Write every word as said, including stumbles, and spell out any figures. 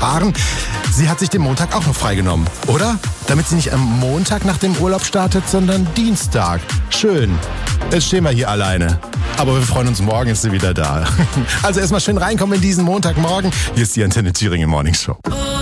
sparen. Sie hat sich den Montag auch noch freigenommen, oder? Damit sie nicht am Montag nach dem Urlaub startet, sondern Dienstag. Schön. Jetzt stehen wir hier alleine. Aber wir freuen uns, morgen ist sie wieder da. Also erstmal schön reinkommen in diesen Montagmorgen. Hier ist die Antenne Thüringen Morning Show.